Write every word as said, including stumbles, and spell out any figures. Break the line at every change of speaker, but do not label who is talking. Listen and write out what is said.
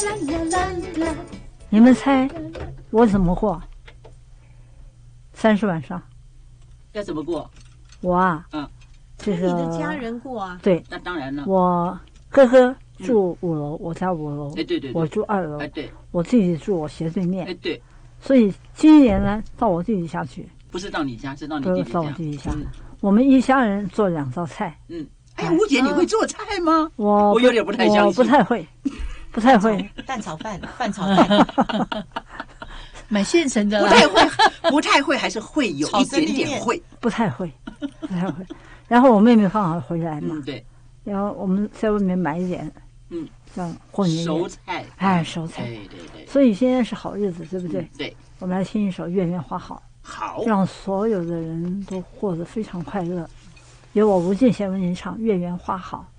你们猜我怎么过？三十晚上
要怎么过？
我啊，
嗯，
这个
你的家人过啊？
对，
那当然了。
我哥哥住五楼，我家五楼，
哎，对对对，
我住二楼，
哎对，
我自己住我斜对面，
哎对，
所以今年呢，到我弟弟家去，
不是到你家，是到你
不是
弟弟家。
到我弟弟家。
嗯
我们一家人做两道菜。
嗯，哎，吴姐，你会做菜吗？
我
我有点不太相信，
我不太会，不太会。
蛋炒饭，饭炒蛋，买现成的啦。
不太会，不太会，还是会有一点点会，
不太会，不太会。然后我妹妹刚好回来嘛，
嗯，对，
然后我们在外面买一点，
嗯，
像过年
熟菜，
哎，熟菜，
对对对，
所以现在是好日子，对不对？
嗯对，
我们来听一首《月圆花好》，
好，
让所有的人都过得非常快乐。由我吴健贤为您唱《月圆花好》。